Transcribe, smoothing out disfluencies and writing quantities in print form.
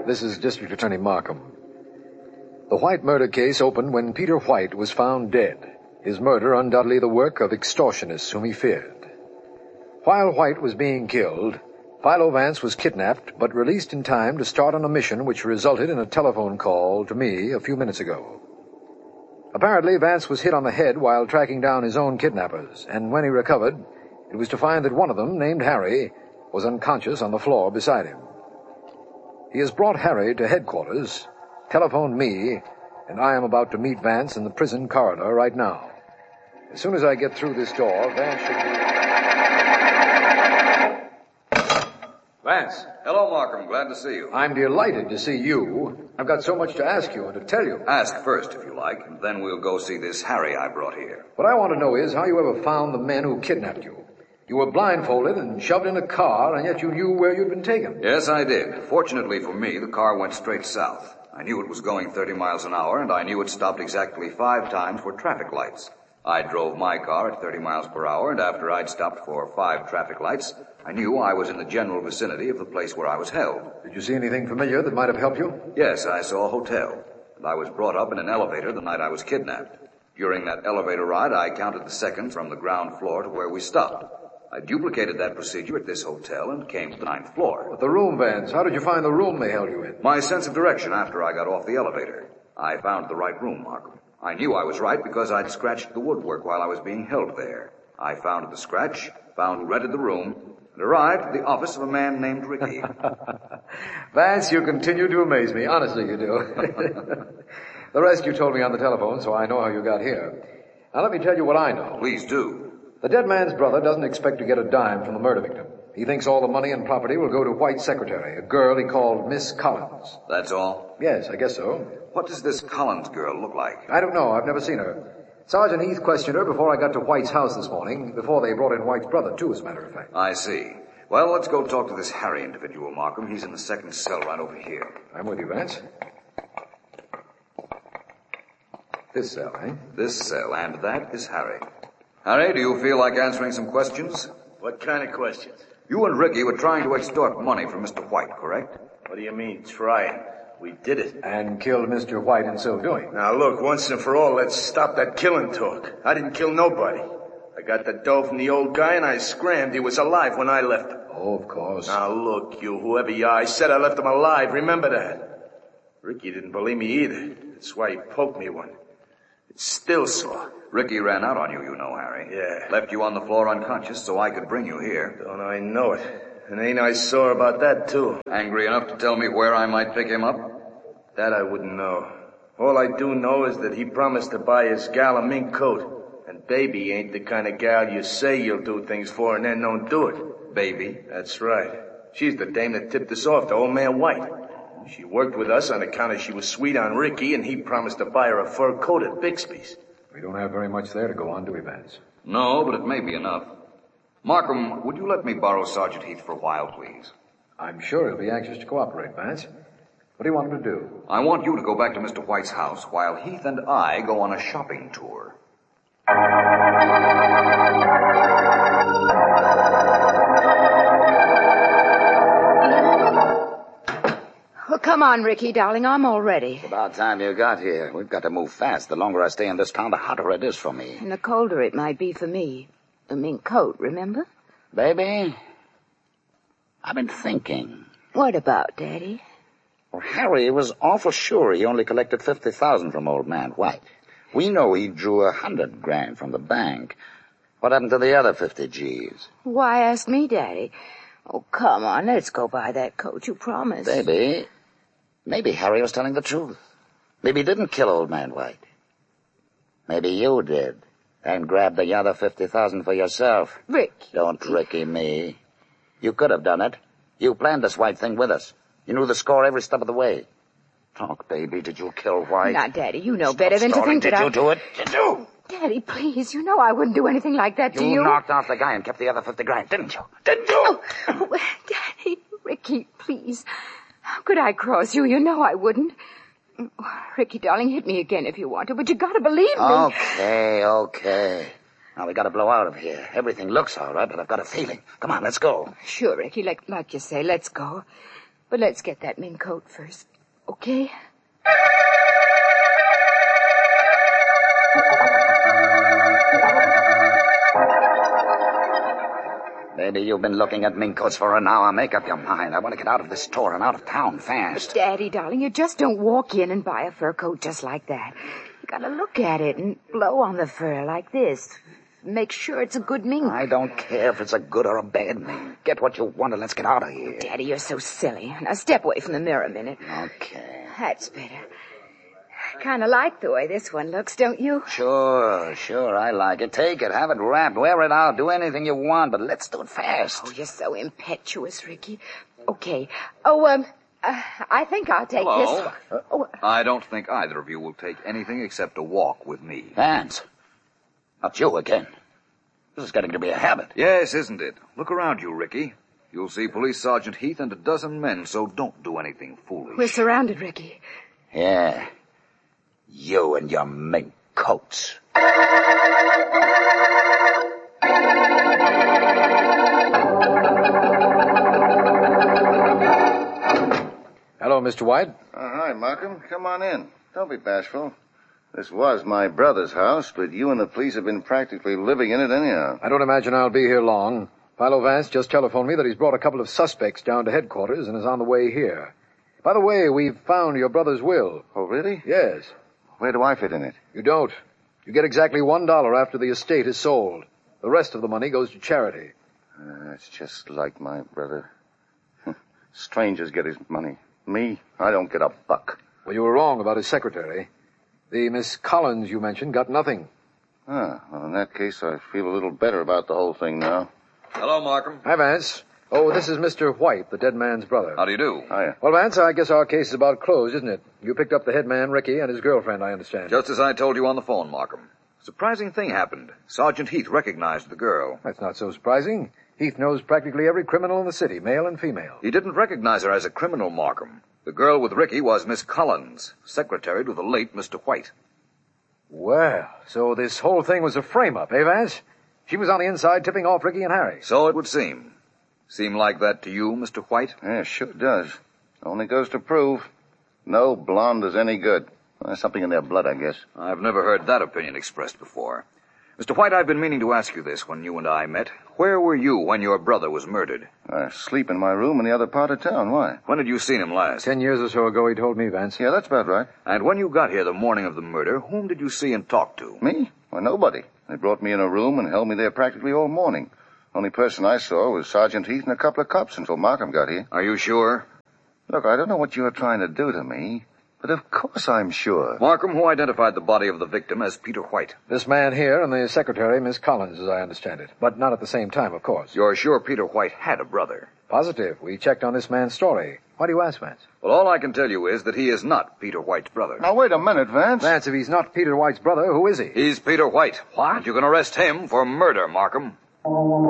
This is District Attorney Markham. The White murder case opened when Peter White was found dead. His murder undoubtedly the work of extortionists whom he feared. While White was being killed, Philo Vance was kidnapped but released in time to start on a mission which resulted in a telephone call to me a few minutes ago. Apparently, Vance was hit on the head while tracking down his own kidnappers, and when he recovered, it was to find that one of them, named Harry, was unconscious on the floor beside him. He has brought Harry to headquarters, telephoned me, and I am about to meet Vance in the prison corridor right now. As soon as I get through this door, Vance should be... Vance. Hello, Markham. Glad to see you. I'm delighted to see you. I've got so much to ask you and to tell you. Ask first, if you like, and then we'll go see this Harry I brought here. What I want to know is how you ever found the men who kidnapped you. You were blindfolded and shoved in a car, and yet you knew where you'd been taken. Yes, I did. Fortunately for me, the car went straight south. I knew it was going 30 miles an hour, and I knew it stopped exactly 5 times for traffic lights. I drove my car at 30 miles per hour, and after I'd stopped for 5 traffic lights, I knew I was in the general vicinity of the place where I was held. Did you see anything familiar that might have helped you? Yes, I saw a hotel, and I was brought up in an elevator the night I was kidnapped. During that elevator ride, I counted the seconds from the ground floor to where we stopped. I duplicated that procedure at this hotel and came to the 9th floor. But the room, Vance, how did you find the room they held you in? My sense of direction after I got off the elevator. I found the right room, Markham. I knew I was right because I'd scratched the woodwork while I was being held there. I found the scratch, found who rented the room, and arrived at the office of a man named Ricky. Vance, you continue to amaze me. Honestly, you do. The rest you told me on the telephone, so I know how you got here. Now, let me tell you what I know. Please do. The dead man's brother doesn't expect to get a dime from the murder victim. He thinks all the money and property will go to White's secretary, a girl he called Miss Collins. That's all? Yes, I guess so. What does this Collins girl look like? I don't know. I've never seen her. Sergeant Heath questioned her before I got to White's house this morning, before they brought in White's brother, too, as a matter of fact. I see. Well, let's go talk to this Harry individual, Markham. He's in the 2nd cell right over here. I'm with you, Vance. This cell, eh? This cell, and that is Harry. Harry, do you feel like answering some questions? What kind of questions? You and Ricky were trying to extort money from Mr. White, correct? What do you mean, trying? We did it. And killed Mr. White in so doing. Now look, once and for all, let's stop that killing talk. I didn't kill nobody. I got the dough from the old guy and I scrammed. He was alive when I left him. Oh, of course. Now look, you, whoever you are, I said I left him alive. Remember that. Ricky didn't believe me either. That's why he poked me one. It's still sore. Ricky ran out on you, you know, Harry. Yeah. Left you on the floor unconscious so I could bring you here. Don't I know it? And ain't I sore about that, too? Angry enough to tell me where I might pick him up? That I wouldn't know. All I do know is that he promised to buy his gal a mink coat. And Baby ain't the kind of gal you say you'll do things for and then don't do it. Baby? That's right. She's the dame that tipped us off to old man White. She worked with us on account of she was sweet on Ricky, and he promised to buy her a fur coat at Bixby's. We don't have very much there to go on, do we, Vance? No, but it may be enough. Markham, would you let me borrow Sergeant Heath for a while, please? I'm sure he'll be anxious to cooperate, Vance. What do you want him to do? I want you to go back to Mr. White's house while Heath and I go on a shopping tour. Well, come on, Ricky, darling. I'm all ready. It's about time you got here. We've got to move fast. The longer I stay in this town, the hotter it is for me. And the colder it might be for me. The mink coat, remember? Baby, I've been thinking. What about, Daddy? Well, Harry was awful sure he only collected $50,000 from old man White. We know he drew $100,000 from the bank. What happened to the other 50 G's? Why ask me, Daddy? Oh, come on, let's go buy that coat you promised. Baby, maybe Harry was telling the truth. Maybe he didn't kill old man White. Maybe you did, and grabbed the other $50,000 for yourself. Rick. Don't Ricky me. You could have done it. You planned this White thing with us. You knew the score every step of the way. Talk, baby. Did you kill White? Now, Daddy, you know better than to think that Did you do it? Did you? Daddy, please, you know I wouldn't do anything like that to you. You knocked off the guy and kept the other $50,000, didn't you? Didn't you? Oh, Daddy, Ricky, please. How could I cross you? You know I wouldn't. Ricky, darling, hit me again if you want to, but you gotta believe me. Okay. Now we gotta blow out of here. Everything looks all right, but I've got a feeling. Come on, let's go. Sure, Ricky, like you say, let's go. But let's get that mink coat first, okay? Baby, you've been looking at mink coats for an hour. Make up your mind. I want to get out of this store and out of town fast. Daddy, darling, you just don't walk in and buy a fur coat just like that. You gotta look at it and blow on the fur like this. Make sure it's a good mink. I don't care if it's a good or a bad mink. Get what you want and let's get out of here. Daddy, you're so silly. Now step away from the mirror a minute. Okay. That's better. Kind of like the way this one looks, don't you? Sure, I like it. Take it, have it wrapped, wear it out, do anything you want, but let's do it fast. Oh, you're so impetuous, Ricky. Okay. Oh, I think I'll take Hello. this one. Oh, I don't think either of you will take anything except a walk with me. Vance, not you again. This is getting to be a habit. Yes, isn't it? Look around you, Ricky. You'll see Police Sergeant Heath and a dozen men, so don't do anything foolish. we're surrounded, Ricky. Yeah. You and your mink coats. Hello, Mr. White. Hi, Markham. Come on in. Don't be bashful. This was my brother's house, but you and the police have been practically living in it anyhow. I don't imagine I'll be here long. Philo Vance just telephoned me that he's brought a couple of suspects down to headquarters and is on the way here. By the way, we've found your brother's will. Oh, really? Yes. Where do I fit in it? You don't. You get exactly $1 after the estate is sold. The rest of the money goes to charity. That's just like my brother. Strangers get his money. Me, I don't get a buck. Well, you were wrong about his secretary. The Miss Collins you mentioned got nothing. Well, in that case, I feel a little better about the whole thing now. Hello, Markham. Hi, Vance. Oh, this is Mr. White, the dead man's brother. How do you do? Hiya. Well, Vance, I guess our case is about closed, isn't it? You picked up the head man, Ricky, and his girlfriend, I understand. Just as I told you on the phone, Markham. Surprising thing happened. Sergeant Heath recognized the girl. That's not so surprising. Heath knows practically every criminal in the city, male and female. He didn't recognize her as a criminal, Markham. The girl with Ricky was Miss Collins, secretary to the late Mr. White. Well, so this whole thing was a frame-up, eh, Vance? She was on the inside tipping off Ricky and Harry. So it would seem. Seem like that to you, Mr. White? Yeah, sure does. Only goes to prove no blonde is any good. There's something in their blood, I guess. I've never heard that opinion expressed before. Mr. White, I've been meaning to ask you this when you and I met. Where were you when your brother was murdered? I sleep in my room in the other part of town. Why? When had you seen him last? 10 years or so ago, he told me, Vance. Yeah, that's about right. And when you got here the morning of the murder, whom did you see and talk to? Me? Well, nobody. They brought me in a room and held me there practically all morning. Only person I saw was Sergeant Heath and a couple of cops until Markham got here. Are you sure? Look, I don't know what you're trying to do to me, but of course I'm sure. Markham, who identified the body of the victim as Peter White? This man here and the secretary, Miss Collins, as I understand it. But not at the same time, of course. You're sure Peter White had a brother? Positive. We checked on this man's story. Why do you ask, Vance? Well, all I can tell you is that he is not Peter White's brother. Now, wait a minute, Vance. Vance, if he's not Peter White's brother, who is he? He's Peter White. What? And you can arrest him for murder, Markham.